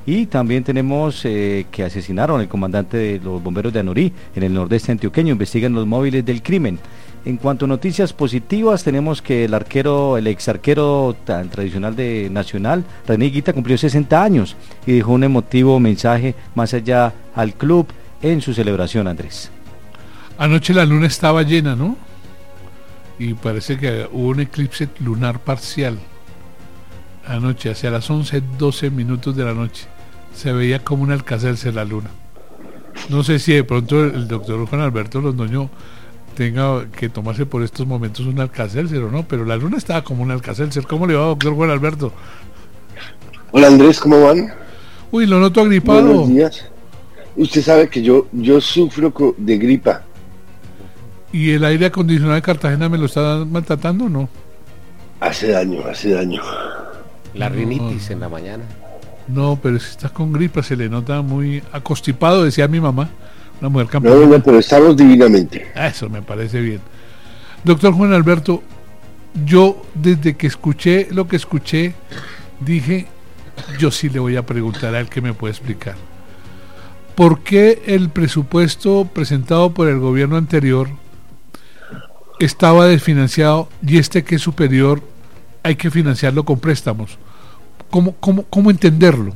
Y también tenemos que asesinaron al comandante de los bomberos de Anorí, en el nordeste antioqueño. Investigan los móviles del crimen. En cuanto a noticias positivas, tenemos que el ex arquero tan tradicional de Nacional, René Higuita, cumplió 60 años y dejó un emotivo mensaje más allá al club en su celebración, Andrés. Anoche la luna estaba llena, ¿no? Y parece que hubo un eclipse lunar parcial. Anoche, hacia las 11:12 de la noche, se veía como un alcacelcer la luna. No sé si de pronto el doctor Juan Alberto Londoño tenga que tomarse por estos momentos un alcacelcer o no, pero la luna estaba como un alcacelcer. ¿Cómo le va, doctor Juan Alberto? Hola Andrés, ¿cómo van? Uy, lo noto agripado. Buenos días. Usted sabe que yo sufro de gripa. ¿Y el aire acondicionado de Cartagena me lo está maltratando o no? Hace daño. La rinitis en la mañana. No, pero si está con gripa se le nota muy acostipado, decía mi mamá, una mujer campesina. No, pero estamos divinamente. Eso me parece bien. Doctor Juan Alberto, yo desde que escuché lo que escuché, dije, yo sí le voy a preguntar a él que me puede explicar. ¿Por qué el presupuesto presentado por el gobierno anterior estaba desfinanciado y este que es superior hay que financiarlo con préstamos? ¿Cómo entenderlo?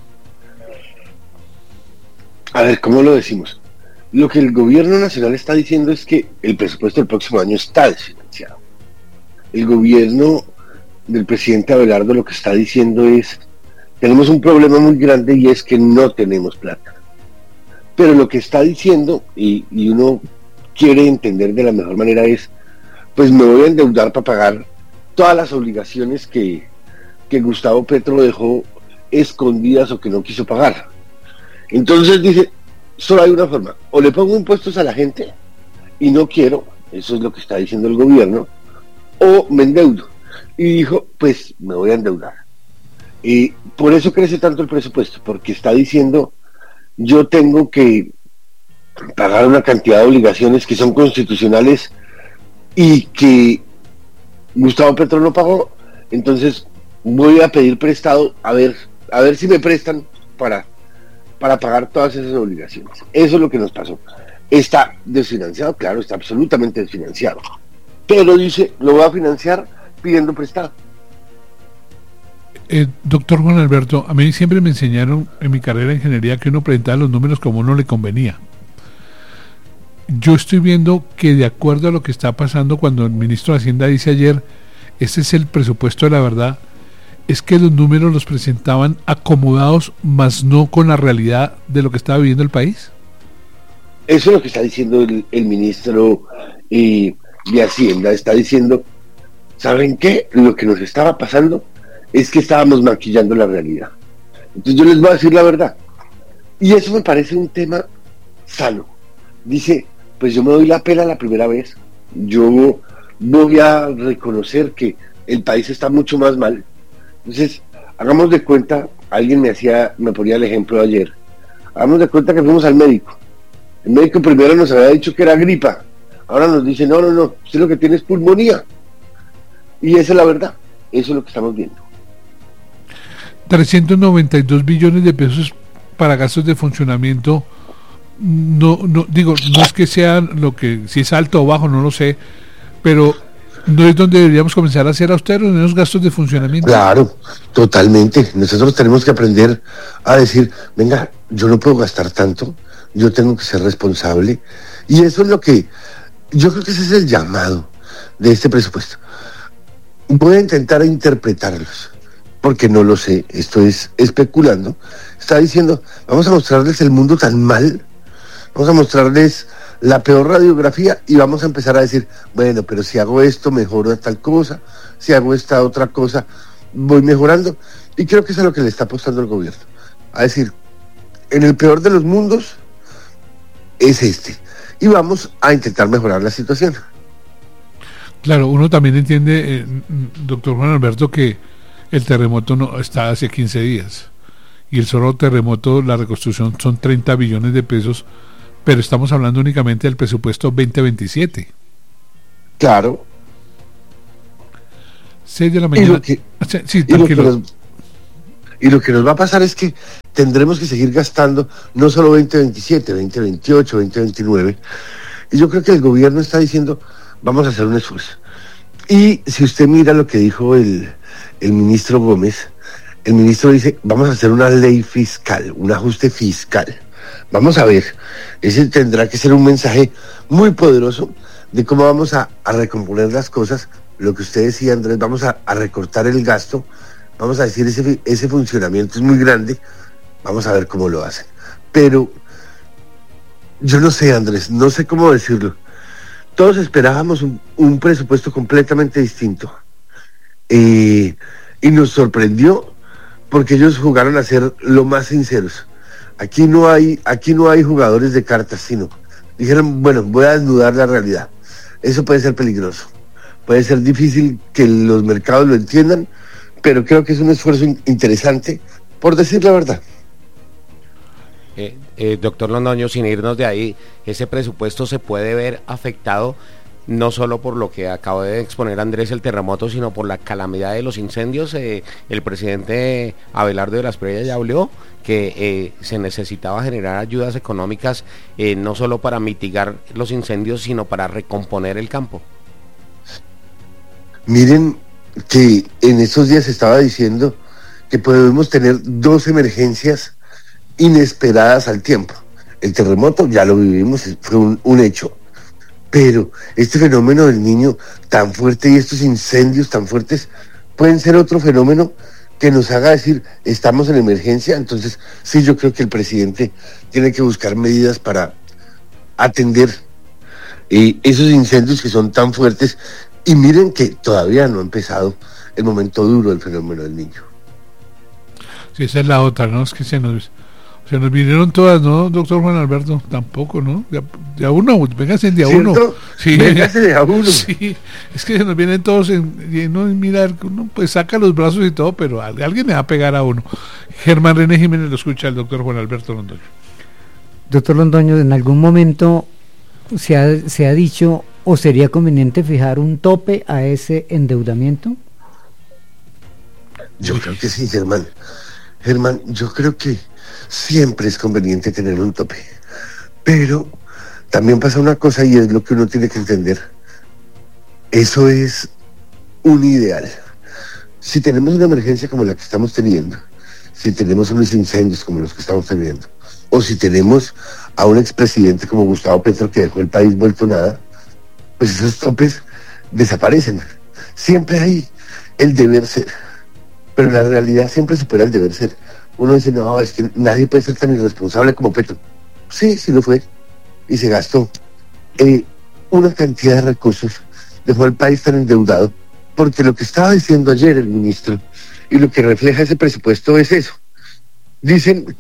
A ver, ¿cómo lo decimos? Lo que el gobierno nacional está diciendo es que el presupuesto del próximo año está desfinanciado. El gobierno del presidente Abelardo lo que está diciendo es: tenemos un problema muy grande y es que no tenemos plata. Pero lo que está diciendo, y uno quiere entender de la mejor manera, es: pues me voy a endeudar para pagar todas las obligaciones que Gustavo Petro dejó escondidas o que no quiso pagar. Entonces dice, solo hay una forma: o le pongo impuestos a la gente y no quiero, eso es lo que está diciendo el gobierno, o me endeudo. Y dijo, pues me voy a endeudar. Y por eso crece tanto el presupuesto, porque está diciendo, yo tengo que pagar una cantidad de obligaciones que son constitucionales y que Gustavo Petro no pagó, entonces voy a pedir prestado a ver si me prestan para pagar todas esas obligaciones. Eso es lo que nos pasó. Está desfinanciado, claro, está absolutamente desfinanciado, pero dice, lo va a financiar pidiendo prestado. Doctor Juan Alberto, a mí siempre me enseñaron en mi carrera de ingeniería que uno presentaba los números como no le convenía. Yo estoy viendo que de acuerdo a lo que está pasando, cuando el ministro de Hacienda dice ayer, este es el presupuesto de la verdad, es que los números los presentaban acomodados, más no con la realidad de lo que estaba viviendo el país. Eso es lo que está diciendo el ministro de Hacienda. Está diciendo, ¿saben qué? Lo que nos estaba pasando es que estábamos maquillando la realidad. Entonces yo les voy a decir la verdad. Y eso me parece un tema sano. Dice, pues yo me doy la pela la primera vez. Yo voy a reconocer que el país está mucho más mal. Entonces, hagamos de cuenta, alguien me ponía el ejemplo ayer. Hagamos de cuenta que fuimos al médico. El médico primero nos había dicho que era gripa. Ahora nos dice, no, usted lo que tiene es pulmonía. Y esa es la verdad. Eso es lo que estamos viendo. 392 billones de pesos para gastos de funcionamiento. No es que sea lo que, si es alto o bajo, no lo sé, pero no es donde deberíamos comenzar a hacer austeros en esos gastos de funcionamiento. Claro, totalmente. Nosotros tenemos que aprender a decir, venga, yo no puedo gastar tanto, yo tengo que ser responsable, y eso es lo que yo creo que ese es el llamado de este presupuesto. Voy a intentar interpretarlos, porque no lo sé, esto es especulando. Está diciendo, vamos a mostrarles el mundo tan mal, vamos a mostrarles la peor radiografía y vamos a empezar a decir, bueno, pero si hago esto mejoro tal cosa, si hago esta otra cosa voy mejorando. Y creo que eso es lo que le está apostando el gobierno, a decir, en el peor de los mundos es este, y vamos a intentar mejorar la situación. Claro, uno también entiende, doctor Juan Alberto, que el terremoto no está hace 15 días y el solo terremoto, la reconstrucción son 30 billones de pesos, pero estamos hablando únicamente del presupuesto 2027. Claro. 6 de la mañana. Y lo que nos va a pasar es que tendremos que seguir gastando no solo 2027, 2028, 2029. Y yo creo que el gobierno está diciendo, vamos a hacer un esfuerzo. Y si usted mira lo que dijo el ministro Gómez, el ministro dice, vamos a hacer una ley fiscal, un ajuste fiscal. Vamos a ver, ese tendrá que ser un mensaje muy poderoso de cómo vamos a recomponer las cosas. Lo que usted decía, Andrés, vamos a recortar el gasto, vamos a decir, ese funcionamiento es muy grande, vamos a ver cómo lo hacen. Pero yo no sé, Andrés, no sé cómo decirlo. Todos esperábamos un presupuesto completamente distinto. Y nos sorprendió porque ellos jugaron a ser lo más sinceros. Aquí no hay jugadores de cartas, sino dijeron, bueno, voy a desnudar la realidad. Eso puede ser peligroso. Puede ser difícil que los mercados lo entiendan, pero creo que es un esfuerzo interesante, por decir la verdad. Doctor Londoño, sin irnos de ahí, ese presupuesto se puede ver afectado no solo por lo que acaba de exponer Andrés, el terremoto, sino por la calamidad de los incendios. El presidente Abelardo de la Espriella ya habló que se necesitaba generar ayudas económicas no solo para mitigar los incendios, sino para recomponer el campo. Miren que en estos días estaba diciendo que podemos tener 2 emergencias inesperadas al tiempo. El terremoto ya lo vivimos, fue un hecho, pero este fenómeno del Niño tan fuerte y estos incendios tan fuertes pueden ser otro fenómeno que nos haga decir, estamos en emergencia. Entonces sí, yo creo que el presidente tiene que buscar medidas para atender esos incendios que son tan fuertes. Y miren que todavía no ha empezado el momento duro del fenómeno del Niño. Sí, esa es la otra, ¿no? Es que se nos vinieron todas, ¿no, doctor Juan Alberto? Tampoco, ¿no? De a uno, véngase de a uno. Sí, véngase de a uno. Sí, es que se nos vienen todos y uno mira, uno pues saca los brazos y todo, pero alguien le va a pegar a uno. Germán René Jiménez lo escucha el doctor Juan Alberto Londoño. Doctor Londoño, en algún momento se ha dicho, ¿o sería conveniente fijar un tope a ese endeudamiento? Yo creo que sí, Germán. Germán, yo creo que siempre es conveniente tener un tope. Pero también pasa una cosa, y es lo que uno tiene que entender. Eso es un ideal. Si tenemos una emergencia como la que estamos teniendo, si tenemos unos incendios como los que estamos teniendo, o si tenemos a un expresidente como Gustavo Petro que dejó el país vuelto nada, pues esos topes desaparecen. Siempre hay el deber ser, pero la realidad siempre supera el deber ser. Uno dice, no, es que nadie puede ser tan irresponsable como Petro. Sí, sí lo fue, y se gastó una cantidad de recursos, dejó el país tan endeudado, porque lo que estaba diciendo ayer el ministro, y lo que refleja ese presupuesto es eso. Dicen,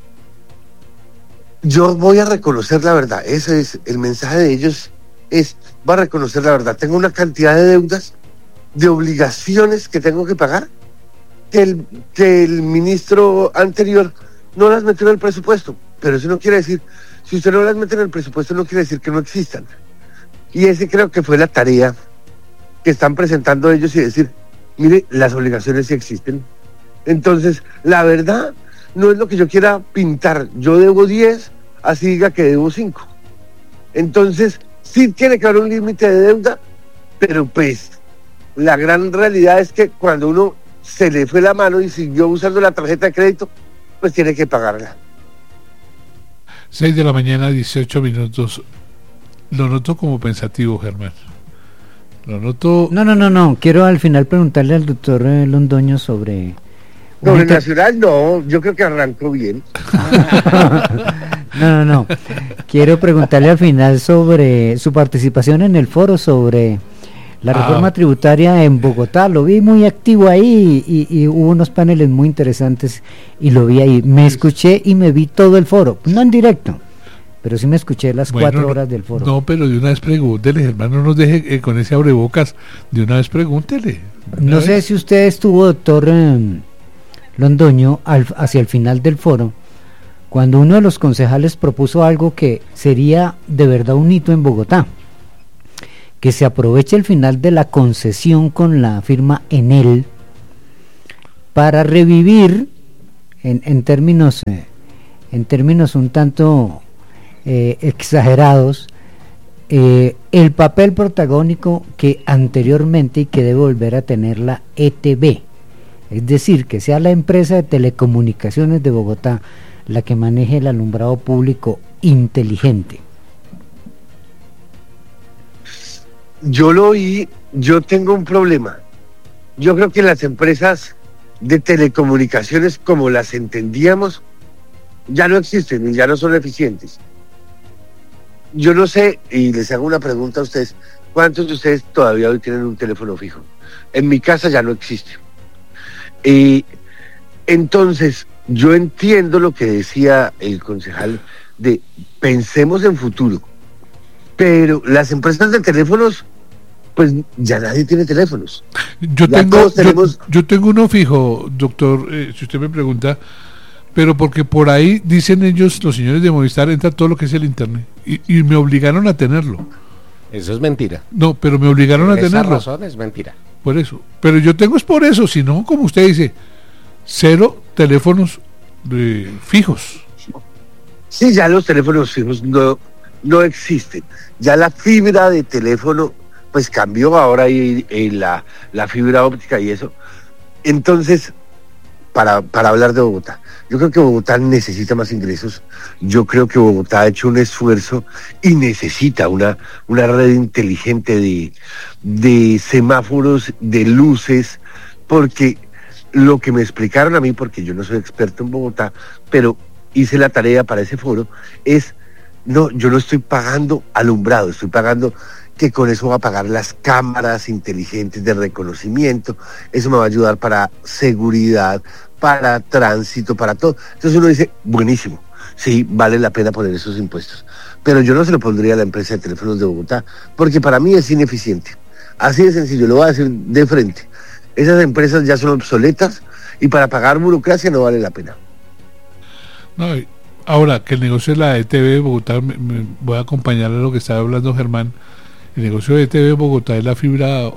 yo voy a reconocer la verdad. Ese es el mensaje de ellos, va a reconocer la verdad. Tengo una cantidad de deudas, de obligaciones que tengo que pagar, que el ministro anterior no las metió en el presupuesto. Pero eso no quiere decir, si usted no las mete en el presupuesto, no quiere decir que no existan. Y ese creo que fue la tarea que están presentando ellos, y decir, mire, las obligaciones sí existen. Entonces, la verdad no es lo que yo quiera pintar. Yo debo 10, así diga que debo 5. Entonces, sí tiene que haber un límite de deuda, pero pues la gran realidad es que cuando uno se le fue la mano y siguió usando la tarjeta de crédito, pues tiene que pagarla. 6 de la mañana, 18 minutos. Lo noto como pensativo, Germán. Lo noto... No. Quiero al final preguntarle al doctor Londoño sobre... Sobre Nacional, no. Yo creo que arrancó bien. No. Quiero preguntarle al final sobre su participación en el foro sobre la reforma tributaria en Bogotá. Lo vi muy activo ahí y hubo unos paneles muy interesantes y lo vi ahí. Me escuché y me vi todo el foro, no en directo, pero sí me escuché las 4 horas del foro. No, pero de una vez pregúntele, hermano, no nos deje con ese abrebocas. De una vez pregúntele. No sé si usted estuvo, doctor Londoño, hacia el final del foro, cuando uno de los concejales propuso algo que sería de verdad un hito en Bogotá, que se aproveche el final de la concesión con la firma Enel para revivir en términos un tanto exagerados, el papel protagónico que anteriormente y que debe volver a tener la ETB, es decir, que sea la empresa de telecomunicaciones de Bogotá la que maneje el alumbrado público inteligente. Yo lo oí, yo tengo un problema. Yo creo que las empresas de telecomunicaciones como las entendíamos ya no existen y ya no son eficientes. Yo no sé, y les hago una pregunta a ustedes, ¿cuántos de ustedes todavía hoy tienen un teléfono fijo? En mi casa ya no existe. Entonces, yo entiendo lo que decía el concejal de pensemos en futuro, pero las empresas de teléfonos, pues ya nadie tiene teléfonos. Yo tengo uno fijo, doctor, si usted me pregunta, pero porque por ahí dicen ellos, los señores de Movistar, entra todo lo que es el internet y me obligaron a tenerlo. Eso es mentira. No, pero me obligaron a tenerlo. Esa razón es mentira. Por eso. Pero yo tengo es por eso, si no, como usted dice, 0 teléfonos fijos. Sí, ya los teléfonos fijos no existen. Ya la fibra de teléfono pues cambió, ahora hay la fibra óptica y eso. Entonces, para hablar de Bogotá, yo creo que Bogotá necesita más ingresos. Yo creo que Bogotá ha hecho un esfuerzo y necesita una red inteligente de semáforos, de luces, porque lo que me explicaron a mí, porque yo no soy experto en Bogotá, pero hice la tarea para ese foro, no, yo no estoy pagando alumbrado, estoy pagando que con eso va a pagar las cámaras inteligentes de reconocimiento, eso me va a ayudar para seguridad, para tránsito, para todo. Entonces uno dice, buenísimo, sí, vale la pena poner esos impuestos, pero yo no se lo pondría a la empresa de teléfonos de Bogotá, porque para mí es ineficiente. Así de sencillo, lo voy a decir de frente. Esas empresas ya son obsoletas y para pagar burocracia no vale la pena. No, ahora que el negocio de la ETV de Bogotá, me voy a acompañar a lo que estaba hablando Germán. El negocio de ETV de Bogotá es la fibra,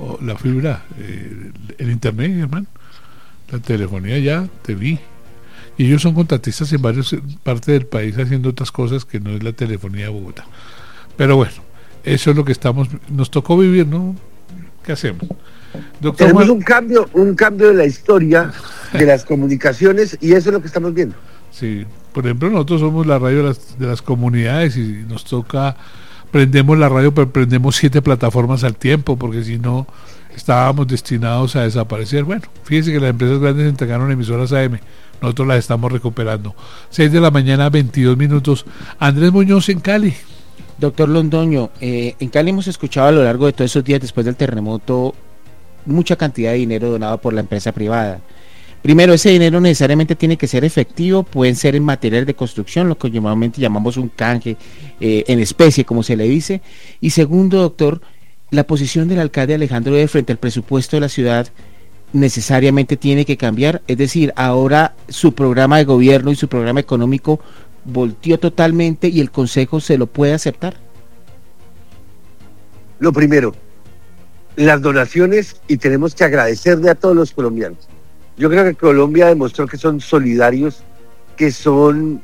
el internet, Germán, la telefonía ya, te vi. Y ellos son contratistas en varias partes del país haciendo otras cosas que no es la telefonía de Bogotá. Pero bueno, eso es lo que nos tocó vivir, ¿no? ¿Qué hacemos? Doctor Tenemos Juan... un cambio de la historia de las comunicaciones y eso es lo que estamos viendo. Sí, por ejemplo, nosotros somos la radio de las comunidades y nos toca, prendemos la radio, pero prendemos 7 plataformas al tiempo, porque si no, estábamos destinados a desaparecer. Bueno, fíjense que las empresas grandes entregaron emisoras AM, nosotros las estamos recuperando. 6 de la mañana, 22 minutos. Andrés Muñoz en Cali. Doctor Londoño, en Cali hemos escuchado a lo largo de todos esos días después del terremoto mucha cantidad de dinero donado por la empresa privada. Primero, ese dinero necesariamente tiene que ser efectivo, pueden ser en materiales de construcción, lo que normalmente llamamos un canje en especie, como se le dice. Y segundo, doctor, la posición del alcalde Alejandro de frente al presupuesto de la ciudad necesariamente tiene que cambiar, es decir, ahora su programa de gobierno y su programa económico volteó totalmente y el Consejo se lo puede aceptar. Lo primero, las donaciones, y tenemos que agradecerle a todos los colombianos. Yo creo que Colombia demostró que son solidarios, que somos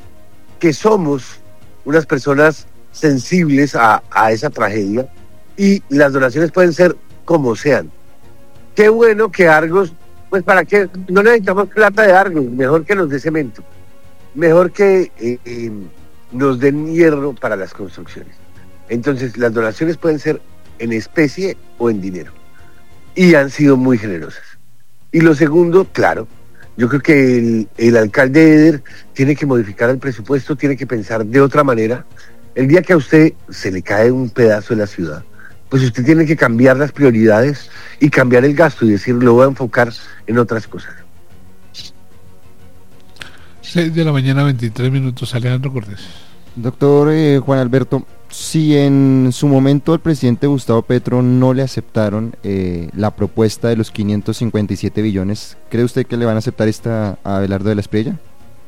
unas personas sensibles a esa tragedia, y las donaciones pueden ser como sean. Qué bueno que Argos, pues para qué, no necesitamos plata de Argos, mejor que nos dé cemento, mejor que nos den hierro para las construcciones. Entonces las donaciones pueden ser en especie o en dinero, y han sido muy generosas. Y lo segundo, claro, yo creo que el alcalde Eder tiene que modificar el presupuesto, tiene que pensar de otra manera. El día que a usted se le cae un pedazo de la ciudad, pues usted tiene que cambiar las prioridades y cambiar el gasto y decir, lo voy a enfocar en otras cosas. 6 de la mañana, 23 minutos, Alejandro Cortés. Doctor Juan Alberto, si en su momento al presidente Gustavo Petro no le aceptaron la propuesta de los 557 billones, ¿cree usted que le van a aceptar esta a Abelardo de la Espriella?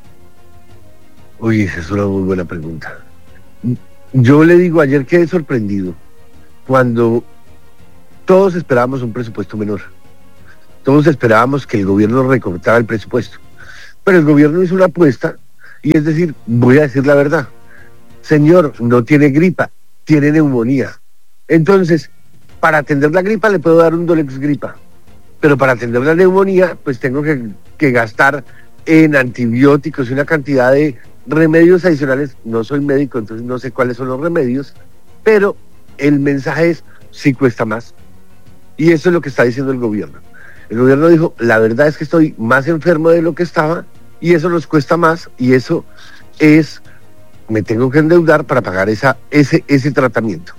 Uy, esa es una muy buena pregunta. Yo le digo, ayer quedé sorprendido cuando todos esperábamos un presupuesto menor. Todos esperábamos que el gobierno recortara el presupuesto. Pero el gobierno hizo una apuesta y es decir, voy a decir la verdad. Señor, no tiene gripa, tiene neumonía. Entonces, para atender la gripa le puedo dar un Dolex gripa, pero para atender la neumonía, pues tengo que gastar en antibióticos y una cantidad de remedios adicionales. No soy médico, entonces no sé cuáles son los remedios, pero el mensaje es, sí cuesta más. Y eso es lo que está diciendo el gobierno. El gobierno dijo, la verdad es que estoy más enfermo de lo que estaba, y eso nos cuesta más, y eso es, me tengo que endeudar para pagar ese tratamiento.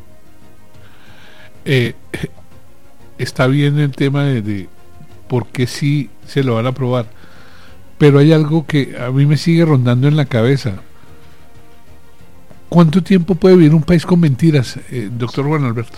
Está bien el tema de por qué sí se lo van a aprobar, pero hay algo que a mí me sigue rondando en la cabeza. ¿Cuánto tiempo puede vivir un país con mentiras, doctor Juan Alberto?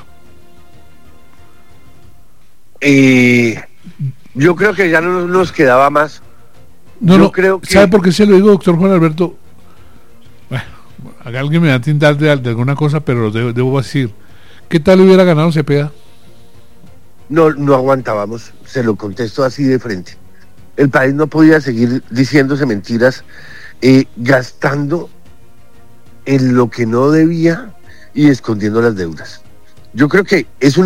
Yo creo que ya no nos quedaba más. Creo que... ¿Sabe por qué se lo digo, doctor Juan Alberto? Bueno, alguien me va a tindar de alguna cosa, pero debo decir. ¿Qué tal hubiera ganado Cepeda? No aguantábamos, se lo contesto así de frente. El país no podía seguir diciéndose mentiras, gastando en lo que no debía y escondiendo las deudas. Yo creo que es una